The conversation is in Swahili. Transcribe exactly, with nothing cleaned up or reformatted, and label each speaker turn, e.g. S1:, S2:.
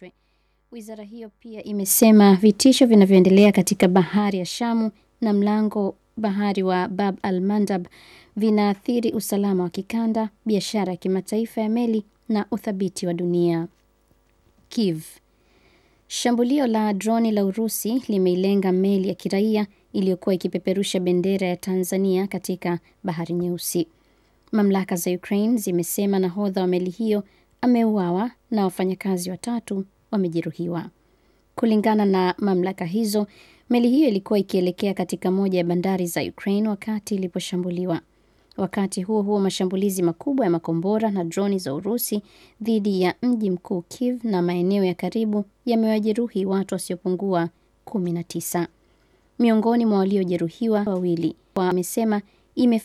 S1: isimamishwe. Wizara hiyo pia imesema vitisho vinavyoendelea katika bahari ya Shamu na mlango bahari wa Bab al-Mandab vinaathiri usalama wa kikanda, biashara ya kimataifa ya meli na uthabiti wa dunia. Kiev. Shambulio la droni la Urusi limeilenga meli ya kiraia iliyokuwa ikipeperusha bendera ya Tanzania katika Bahari Nyeusi. Mamlaka za Ukraine zimesema nahodha wa meli hiyo ameuawa na wafanyakazi watatu wamejeruhiwa. Kulingana na mamlaka hizo, meli hiyo ilikuwa ikielekea katika moja ya bandari za Ukraine wakati iliposhambuliwa. Wakati huo huo, mashambulizi makubwa ya makombora na droni za Urusi dhidi ya mji mkuu Kiev na maeneo ya karibu yamewajeruhi watu wasiopungua kumi na tisa. Miongoni mwa waliojeruhiwa wawili wamesema ime